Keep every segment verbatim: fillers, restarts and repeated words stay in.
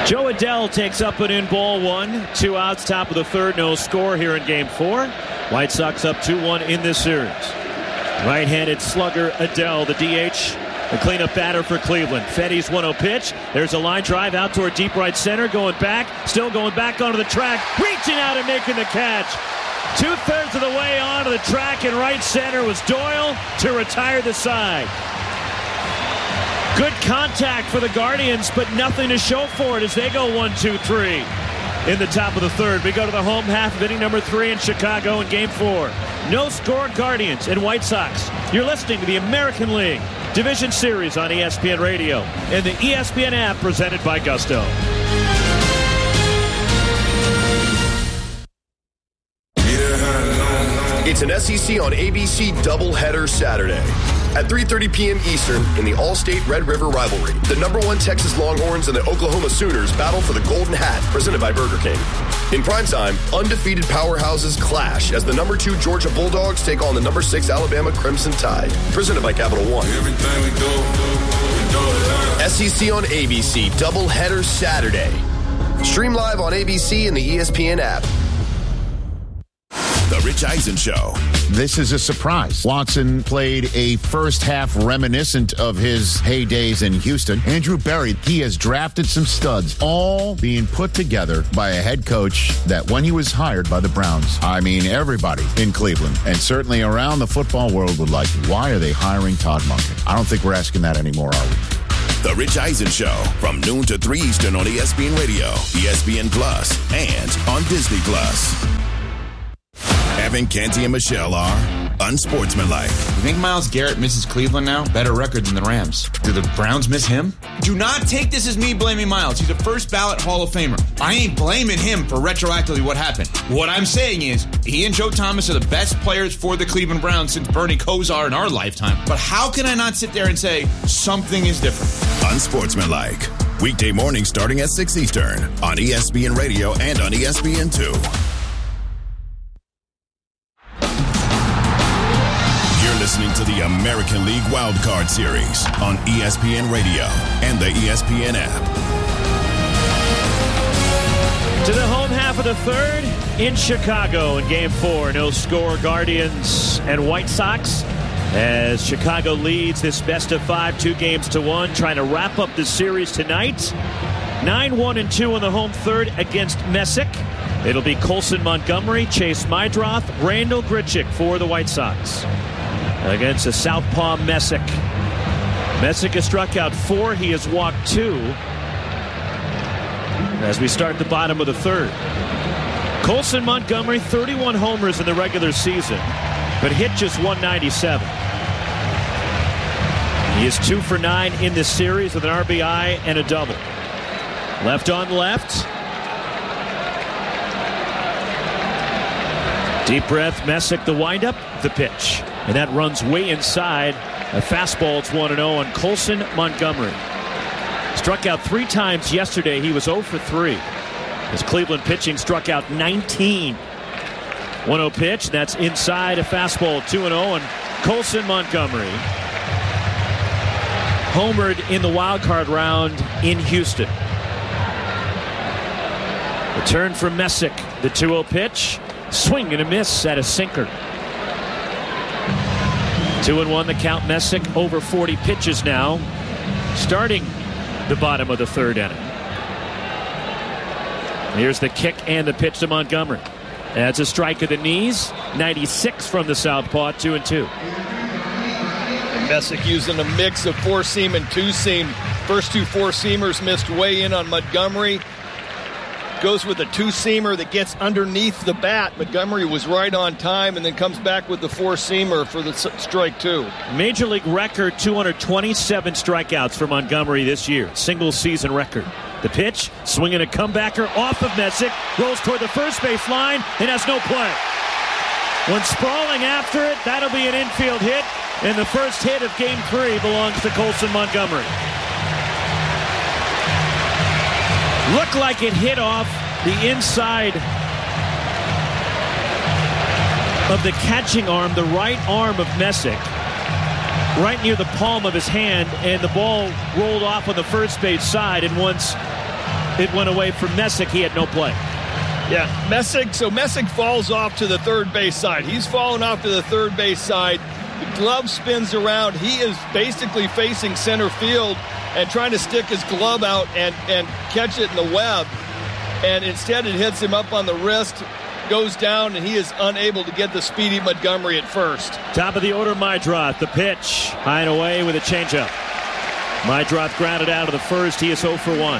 Joe Adell takes up an in ball one. Two outs, top of the third. No score here in game four. White Sox up two one in this series. Right-handed slugger Adell, the D H, the cleanup batter for Cleveland. Fedde's one oh pitch. There's a line drive out toward deep right center. Going back. Still going back onto the track. Reaching out and making the catch. Two-thirds of the way onto the track in right center was Doyle to retire the side. Good contact for the Guardians, but nothing to show for it as they go one, two, three in the top of the third. We go to the home half of inning number three in Chicago in game four. No score Guardians and White Sox. You're listening to the American League Division Series on E S P N Radio and the E S P N app presented by Gusto. It's an S E C on A B C doubleheader Saturday. At three thirty p.m. Eastern in the All-State Red River rivalry, the number one Texas Longhorns and the Oklahoma Sooners battle for the Golden Hat, presented by Burger King. In primetime, undefeated powerhouses clash as the number two Georgia Bulldogs take on the number six Alabama Crimson Tide, presented by Capital One. Everything we do, we do it. S E C on A B C doubleheader Saturday. Stream live on A B C and the E S P N app. The Rich Eisen Show. This is a surprise. Watson played a first half reminiscent of his heydays in Houston. Andrew Berry, he has drafted some studs, all being put together by a head coach that when he was hired by the Browns, I mean, everybody in Cleveland and certainly around the football world would like, why are they hiring Todd Monken? I don't think we're asking that anymore, are we? The Rich Eisen Show from noon to three Eastern on E S P N Radio, E S P N Plus, and on Disney Plus. Evan, Canty, and Michelle are unsportsmanlike. You think Myles Garrett misses Cleveland now? Better record than the Rams. Do the Browns miss him? Do not take this as me blaming Myles. He's a first ballot Hall of Famer. I ain't blaming him for retroactively what happened. What I'm saying is, he and Joe Thomas are the best players for the Cleveland Browns since Bernie Kosar in our lifetime. But how can I not sit there and say something is different? Unsportsmanlike. Weekday morning starting at six Eastern on E S P N Radio and on E S P N two. Listening to the American League Wildcard Series on E S P N Radio and the E S P N app. To the home half of the third in Chicago in game four. No score, Guardians and White Sox as Chicago leads this best of five, two games to one, trying to wrap up the series tonight. nine one and two in the home third against Messick. It'll be Colson Montgomery, Chase Mydroth, Randall Grichuk for the White Sox against a southpaw Messick. Messick has struck out four. He has walked two as we start the bottom of the third. Colson Montgomery, thirty-one homers in the regular season, but hit just one ninety-seven. He is two for nine in this series with an R B I and a double. Left on left. Deep breath, Messick, the windup, the pitch. And that runs way inside. A fastball, it's one and oh on Colson Montgomery. Struck out three times yesterday. He was oh for three. As Cleveland pitching struck out nineteen. one oh pitch, that's inside. A fastball, two and oh on Colson Montgomery. Homered in the wild card round in Houston. The turn from Messick. The two oh pitch. Swing and a miss at a sinker. Two and one the count. Messick over forty pitches now, starting the bottom of the third inning. Here's the kick and the pitch to Montgomery. That's a strike of the knees. ninety-six from the southpaw, two and two. And Messick using a mix of four seam and two seam. First two four seamers missed way in on Montgomery. Goes with a two-seamer that gets underneath the bat. Montgomery was right on time and then comes back with the four-seamer for the strike two. Major League record, two hundred twenty-seven strikeouts for Montgomery this year. Single season record. The pitch, swinging a comebacker off of Messick. Rolls toward the first base line and has no play. When sprawling after it, that'll be an infield hit. And the first hit of game three belongs to Colson Montgomery. Looked like it hit off the inside of the catching arm, the right arm of Messick, right near the palm of his hand, and the ball rolled off on the first base side. And once it went away from Messick. He had no play. Yeah, Messick. So Messick falls off to the third base side. He's falling off to the third base side. The glove spins around. He is basically facing center field and trying to stick his glove out and, and catch it in the web. And instead it hits him up on the wrist, goes down, and he is unable to get the speedy Montgomery at first. Top of the order, Meidroth. The pitch. High and away with a changeup. Meidroth grounded out of the first. He is oh for one.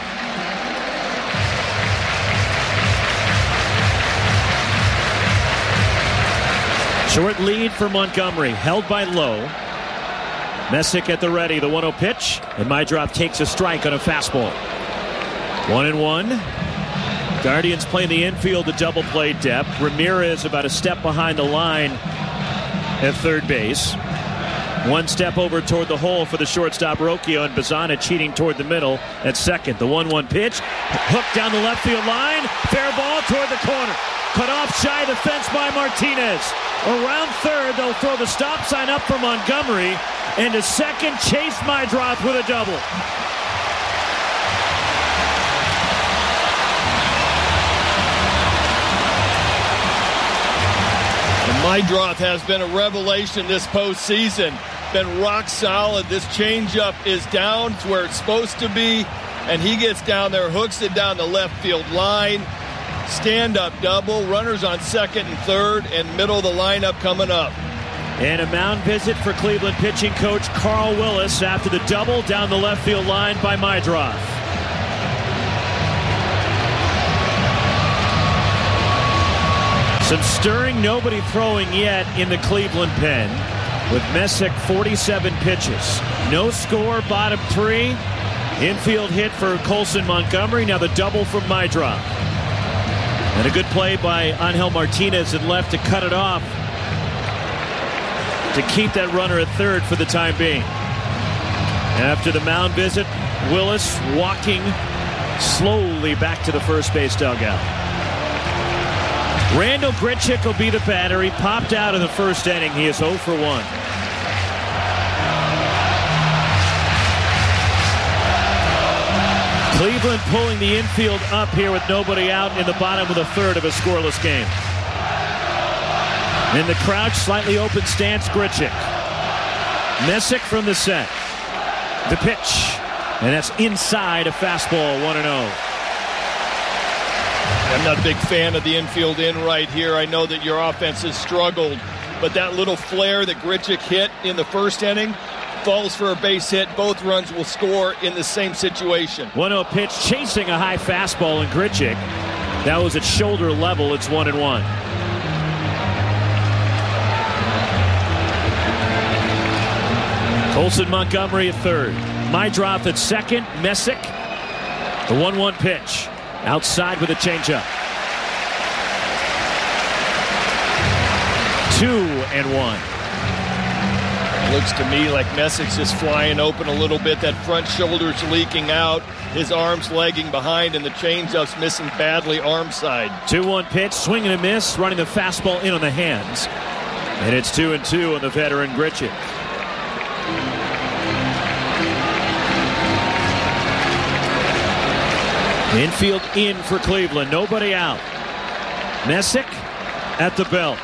Short lead for Montgomery, held by Lowe. Messick at the ready, the one oh pitch, and Meidroth takes a strike on a fastball. One and one. Guardians playing the infield, the double play depth. Ramirez about a step behind the line at third base. One step over toward the hole for the shortstop Rocchio, and Bazana cheating toward the middle at second. The one one pitch, hooked down the left field line, fair ball toward the corner. Cut off shy of the fence by Martinez. Around third, they'll throw the stop sign up for Montgomery. And to second, Chase Meidroth with a double. And Meidroth has been a revelation this postseason. Been rock solid. This changeup is down to where it's supposed to be. And he gets down there, hooks it down the left field line. Stand-up double, runners on second and third, and middle of the lineup coming up. And a mound visit for Cleveland pitching coach Carl Willis after the double down the left field line by Meidroth. Some stirring, nobody throwing yet in the Cleveland pen with Messick forty-seven pitches. No score, bottom three. Infield hit for Colson Montgomery, now the double from Meidroth. And a good play by Angel Martinez at left to cut it off, to keep that runner at third for the time being. After the mound visit, Willis walking slowly back to the first base dugout. Randal Grichuk will be the batter. He popped out in the first inning. He is oh for one. Cleveland pulling the infield up here with nobody out in the bottom of the third of a scoreless game. In the crouch, slightly open stance, Grichuk. Messick from the set. The pitch. And that's inside a fastball, one and oh. I'm not a big fan of the infield in right here. I know that your offense has struggled, but that little flare that Grichuk hit in the first inning falls for a base hit. Both runs will score in the same situation. one oh pitch, chasing a high fastball in Grichuk. That was at shoulder level. It's one and one. Colson Montgomery at third. Meidroth at second. Messick. The one one pitch. Outside with a changeup. Two and one. Looks to me like Messick's just flying open a little bit. That front shoulder's leaking out. His arms lagging behind, and the changeup's missing badly arm side. two one pitch, swing and a miss, running the fastball in on the hands. And it's two and two on the veteran Grichuk. Infield in for Cleveland. Nobody out. Messick at the belt.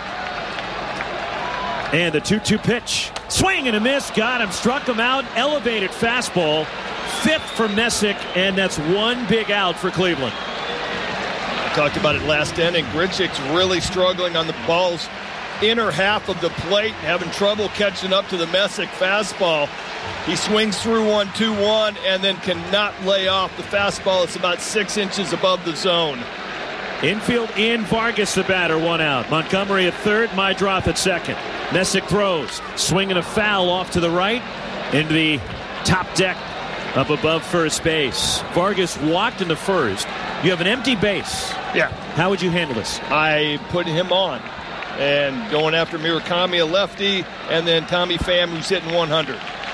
And the two two pitch. Swing and a miss. Got him. Struck him out. Elevated fastball. Fifth for Messick. And that's one big out for Cleveland. I talked about it last inning. Grichuk's really struggling on the ball's inner half of the plate. Having trouble catching up to the Messick fastball. He swings through one two one and then cannot lay off the fastball. It's about six inches above the zone. Infield in, Vargas the batter, one out. Montgomery at third, Meidroth at second. Messick throws, swinging a foul off to the right into the top deck up above first base. Vargas walked in the first. You have an empty base. Yeah. How would you handle this? I put him on and going after Murakami, a lefty, and then Tommy Pham, who's hitting one hundred.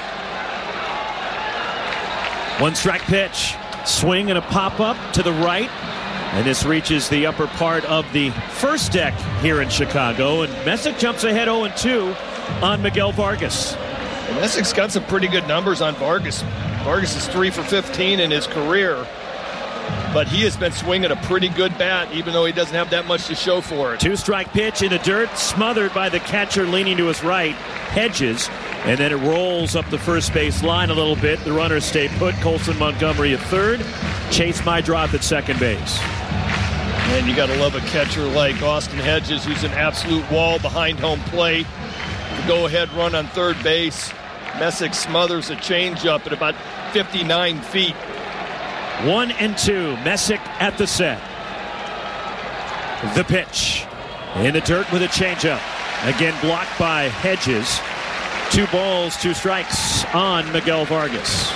One strike pitch, swing and a pop-up to the right. And this reaches the upper part of the first deck here in Chicago. And Messick jumps ahead oh and two on Miguel Vargas. And Messick's got some pretty good numbers on Vargas. Vargas is three for fifteen in his career. but he has been swinging a pretty good bat, even though he doesn't have that much to show for it. Two-strike pitch in the dirt, smothered by the catcher leaning to his right, Hedges, and then it rolls up the first base line a little bit. The runners stay put. Colson Montgomery at third. Chase Meidroth at second base. And you got to love a catcher like Austin Hedges, who's an absolute wall behind home plate. The go-ahead run on third base. Messick smothers a changeup at about fifty-nine feet. One and two. Messick at the set. The pitch. In the dirt with a changeup. Again blocked by Hedges. Two balls, two strikes on Miguel Vargas.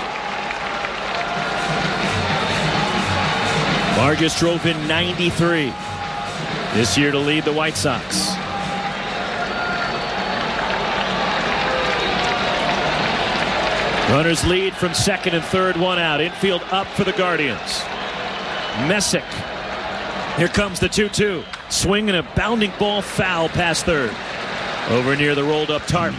Vargas drove in ninety-three this year to lead the White Sox. Runners lead from second and third, one out. Infield up for the Guardians. Messick. Here comes the two two. Swing and a bounding ball foul past third. Over near the rolled up tarp.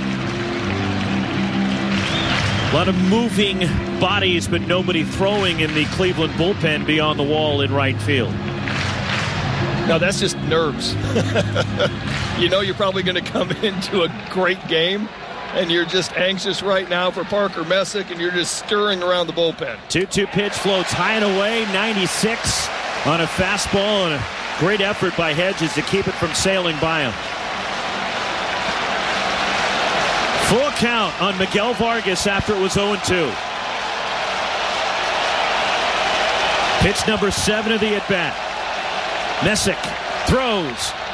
A lot of moving bodies, but nobody throwing in the Cleveland bullpen beyond the wall in right field. No, that's just nerves. You know you're probably going to come into a great game, and you're just anxious right now for Parker Messick, and you're just stirring around the bullpen. two two pitch floats high and away, ninety-six on a fastball, and a great effort by Hedges to keep it from sailing by him. Full count on Miguel Vargas after it was oh and two. Pitch number seven of the at-bat. Messick throws,